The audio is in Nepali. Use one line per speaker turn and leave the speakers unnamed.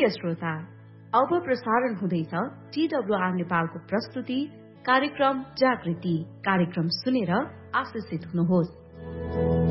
प्रिय श्रोता, अब प्रसारण हुँदैछ TWR नेपालको प्रस्तुति कार्यक्रम जागृति। कार्यक्रम सुनेर आशिषित हुनुहोस्।